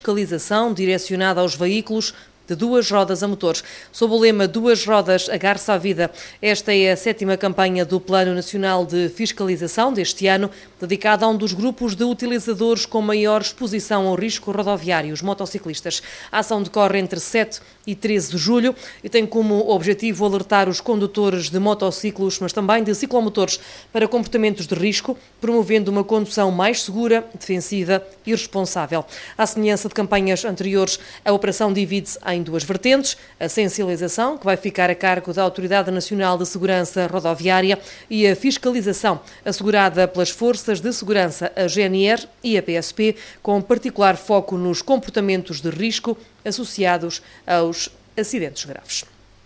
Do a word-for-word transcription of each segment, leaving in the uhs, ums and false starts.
Fiscalização direcionada aos veículos de duas rodas a motores. Sob o lema Duas Rodas, agarre-se à vida, esta é a sétima campanha do Plano Nacional de Fiscalização deste ano, dedicada a um dos grupos de utilizadores com maior exposição ao risco rodoviário, os motociclistas. A ação decorre entre sete e treze de julho e tem como objetivo alertar os condutores de motociclos, mas também de ciclomotores, para comportamentos de risco, promovendo uma condução mais segura, defensiva e responsável. À semelhança de campanhas anteriores, a operação divide-se em duas vertentes: a sensibilização, que vai ficar a cargo da Autoridade Nacional de Segurança Rodoviária, e a fiscalização, assegurada pelas Forças de Segurança, a G N R e a P S P, com particular foco nos comportamentos de risco associados aos acidentes graves.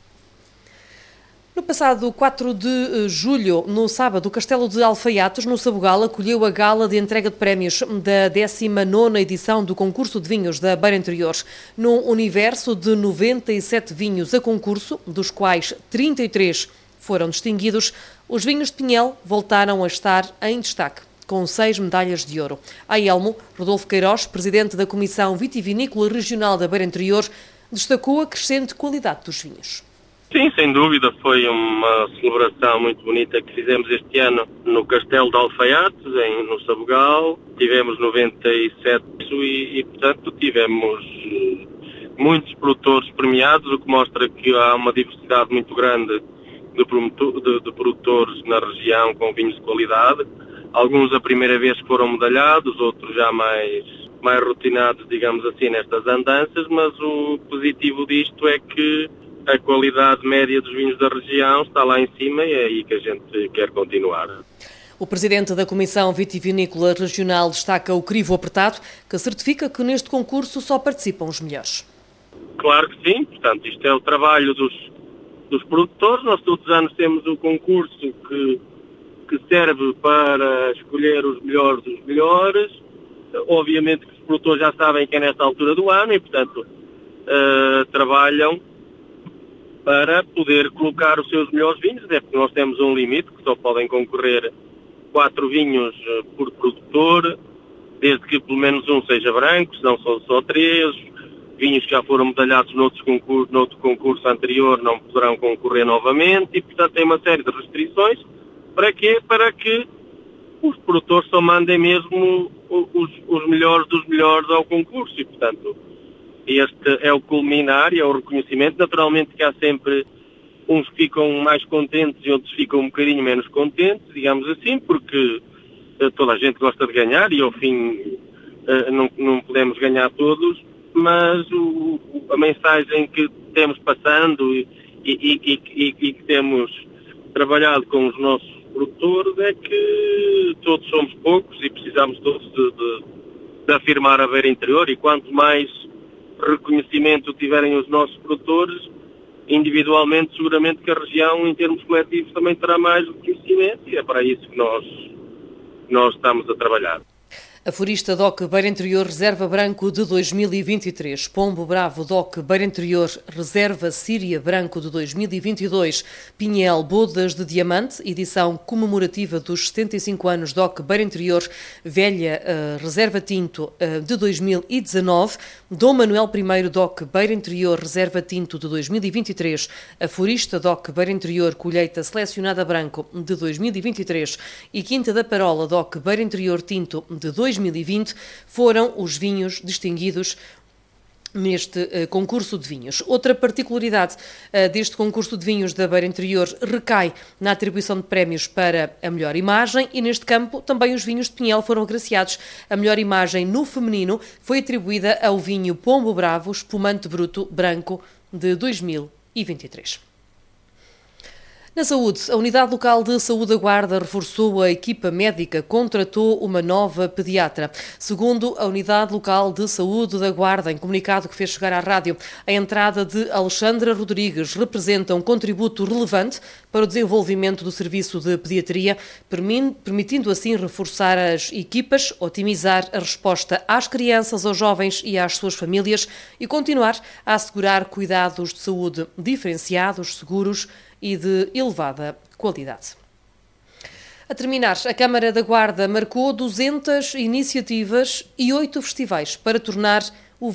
No passado quatro de julho, no sábado, o Castelo de Alfaiates, no Sabugal, acolheu a gala de entrega de prémios da décima nona edição do concurso de vinhos da Beira Interior. Num universo de noventa e sete vinhos a concurso, dos quais trinta e três foram distinguidos, os vinhos de Pinhel voltaram a estar em destaque, com seis medalhas de ouro. A Elmo, Rodolfo Queiroz, presidente da Comissão Vitivinícola Regional da Beira Interior, destacou a crescente qualidade dos vinhos. Sim, sem dúvida, foi uma celebração muito bonita que fizemos este ano no Castelo de Alfaiates, em, no Sabugal. Tivemos noventa e sete e, e, portanto, tivemos muitos produtores premiados, o que mostra que há uma diversidade muito grande de, de, de produtores na região com vinhos de qualidade. Alguns a primeira vez foram medalhados, outros já mais, mais rotinados, digamos assim, nestas andanças, mas o positivo disto é que a qualidade média dos vinhos da região está lá em cima e é aí que a gente quer continuar. O presidente da Comissão Vitivinícola Regional destaca o crivo apertado, que certifica que neste concurso só participam os melhores. Claro que sim, portanto, isto é o trabalho dos, dos produtores. Nós todos os anos temos o concurso que, que serve para escolher os melhores dos melhores. Obviamente que os produtores já sabem que é nesta altura do ano e, portanto, uh, trabalham para poder colocar os seus melhores vinhos, até porque nós temos um limite, que só podem concorrer quatro vinhos por produtor, desde que pelo menos um seja branco, senão são só três. Vinhos que já foram medalhados noutros concurso, noutro concurso anterior não poderão concorrer novamente e, portanto, tem uma série de restrições. Para quê? Para que os produtores só mandem mesmo os, os melhores dos melhores ao concurso e, portanto, este é o culminar e é o reconhecimento. Naturalmente que há sempre uns que ficam mais contentes e outros ficam um bocadinho menos contentes, digamos assim, porque uh, toda a gente gosta de ganhar e ao fim uh, não, não podemos ganhar todos, mas o, a mensagem que temos passando e, e, e, e, e que temos trabalhado com os nossos produtores é que todos somos poucos e precisamos todos de, de, de afirmar a Beira Interior, e quanto mais reconhecimento tiverem os nossos produtores, individualmente, seguramente que a região, em termos coletivos, também terá mais reconhecimento e é para isso que nós, nós estamos a trabalhar. A Forista D O C Beira Interior Reserva Branco de dois mil e vinte e três, Pombo Bravo D O C Beira Interior Reserva Síria Branco de dois mil e vinte e dois, Pinhel Bodas de Diamante, edição comemorativa dos setenta e cinco anos D O C Beira Interior Velha uh, Reserva Tinto uh, de dois mil e dezanove, Dom Manuel I D O C Beira Interior Reserva Tinto de dois mil e vinte e três, a Forista D O C Beira Interior Colheita Selecionada Branco de dois mil e vinte e três e Quinta da Parola D O C Beira Interior Tinto de dois mil e vinte foram os vinhos distinguidos neste uh, concurso de vinhos. Outra particularidade uh, deste concurso de vinhos da Beira Interior recai na atribuição de prémios para a melhor imagem e neste campo também os vinhos de Pinhel foram agraciados. A melhor imagem no feminino foi atribuída ao vinho Pombo Bravo Espumante Bruto Branco de dois mil e vinte e três. Na saúde, a Unidade Local de Saúde da Guarda reforçou a equipa médica, contratou uma nova pediatra. Segundo a Unidade Local de Saúde da Guarda, em comunicado que fez chegar à rádio, a entrada de Alexandra Rodrigues representa um contributo relevante para o desenvolvimento do serviço de pediatria, permitindo assim reforçar as equipas, otimizar a resposta às crianças, aos jovens e às suas famílias e continuar a assegurar cuidados de saúde diferenciados, seguros e de elevada qualidade. A terminar, a Câmara da Guarda marcou duzentas iniciativas e oito festivais para tornar